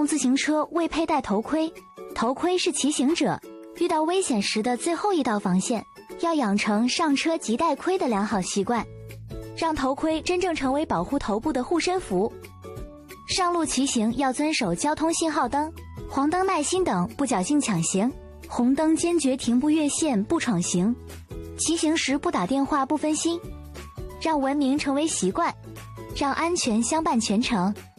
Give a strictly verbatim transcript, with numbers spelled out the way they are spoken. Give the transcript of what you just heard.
动自行车未佩戴头盔，头盔是骑行者遇到危险时的最后一道防线，要养成上车即戴盔的良好习惯，让头盔真正成为保护头部的护身符。上路骑行要遵守交通信号灯，黄灯耐心等，不侥幸抢行；红灯坚决停步越线，不闯行。骑行时不打电话，不分心，让文明成为习惯，让安全相伴全程。